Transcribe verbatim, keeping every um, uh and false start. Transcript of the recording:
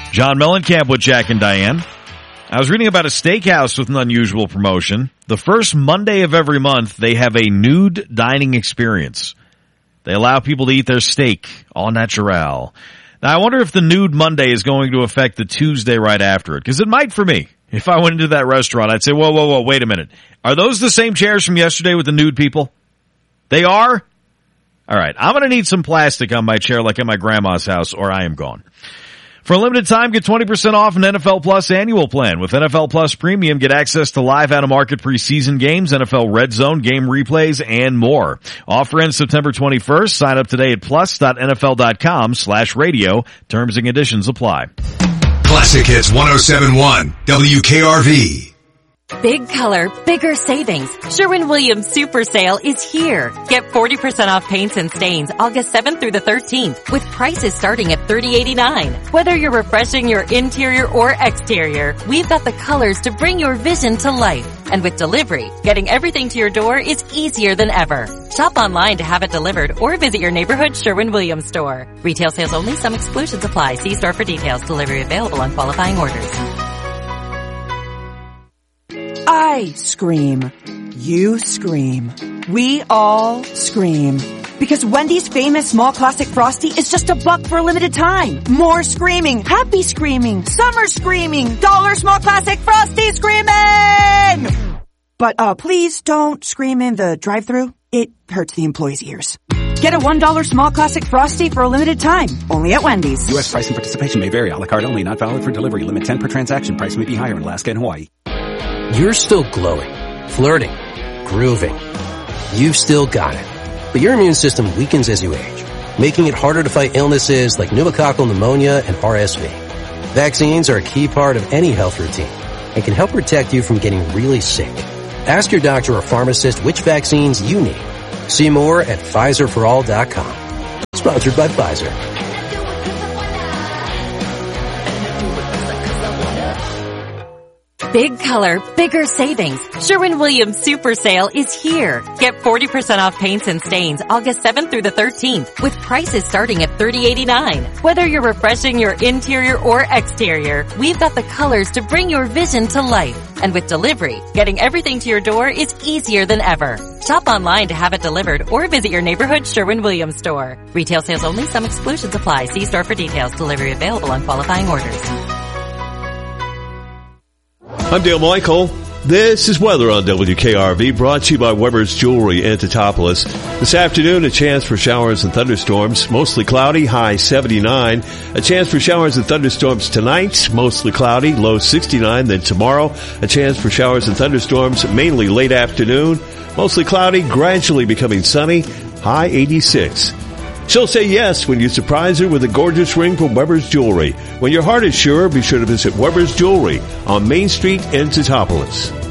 John Mellencamp with Jack and Diane. I was reading about a steakhouse with an unusual promotion. The first Monday of every month, they have a nude dining experience. They allow people to eat their steak, au naturel. Now, I wonder if the nude Monday is going to affect the Tuesday right after it, because it might for me. If I went into that restaurant, I'd say, whoa, whoa, whoa, wait a minute. Are those the same chairs from yesterday with the nude people? They are? All right, I'm going to need some plastic on my chair like at my grandma's house, or I am gone. For a limited time, get twenty percent off an N F L Plus annual plan. With N F L Plus Premium, get access to live out-of-market preseason games, N F L Red Zone, game replays, and more. Offer ends September twenty-first. Sign up today at plus.nfl.com slash radio. Terms and conditions apply. Classic Hits one oh seven point one, W K R V. Big color, bigger savings. Sherwin-Williams Super Sale is here. Get forty percent off paints and stains August seventh through the thirteenth with prices starting at thirty eighty-nine. Whether you're refreshing your interior or exterior, we've got the colors to bring your vision to life. And with delivery, getting everything to your door is easier than ever. Shop online to have it delivered or visit your neighborhood Sherwin-Williams store. Retail sales only. Some exclusions apply. See store for details. Delivery available on qualifying orders. I scream. You scream. We all scream. Because Wendy's famous small classic Frosty is just a buck for a limited time. More screaming. Happy screaming. Summer screaming. Dollar small classic Frosty screaming! But, uh, please don't scream in the drive-thru. It hurts the employees' ears. Get a one dollar small classic Frosty for a limited time. Only at Wendy's. U S price and participation may vary. A la carte only. Not valid for delivery. Limit ten per transaction. Price may be higher in Alaska and Hawaii. You're still glowing, flirting, grooving. You've still got it. But your immune system weakens as you age, making it harder to fight illnesses like pneumococcal pneumonia and R S V. Vaccines are a key part of any health routine and can help protect you from getting really sick. Ask your doctor or pharmacist which vaccines you need. See more at Pfizer for all dot com. Sponsored by Pfizer. Big color, bigger savings. Sherwin-Williams Super Sale is here. Get forty percent off paints and stains August seventh through the thirteenth with prices starting at thirty eighty-nine. Whether you're refreshing your interior or exterior, we've got the colors to bring your vision to life. And with delivery, getting everything to your door is easier than ever. Shop online to have it delivered or visit your neighborhood Sherwin-Williams store. Retail sales only. Some exclusions apply. See store for details. Delivery available on qualifying orders. I'm Dale Michael. This is weather on W K R V, brought to you by Weber's Jewelry in Teutopolis. This afternoon, a chance for showers and thunderstorms. Mostly cloudy, high seventy-nine. A chance for showers and thunderstorms tonight, mostly cloudy, low sixty-nine. Then tomorrow, a chance for showers and thunderstorms, mainly late afternoon. Mostly cloudy, gradually becoming sunny, high eighty-six. She'll say yes when you surprise her with a gorgeous ring from Weber's Jewelry. When your heart is sure, be sure to visit Weber's Jewelry on Main Street in Teutopolis.